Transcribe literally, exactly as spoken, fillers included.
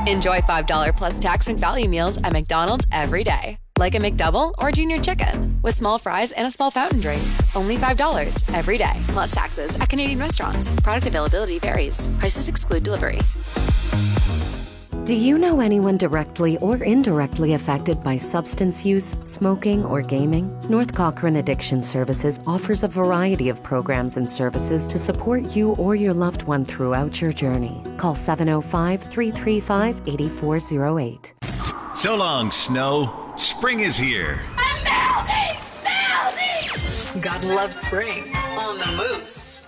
Enjoy five dollars plus tax-free value meals at McDonald's every day. Like a McDouble or Junior Chicken with small fries and a small fountain drink. Only five dollars every day. Plus taxes at Canadian restaurants. Product availability varies. Prices exclude delivery. Do you know anyone directly or indirectly affected by substance use, smoking, or gaming? North Cochrane Addiction Services offers a variety of programs and services to support you or your loved one throughout your journey. Call seven oh five, three three five, eight four oh eight. So long, snow. Spring is here. I'm melting! Melting! God loves spring on the Moose.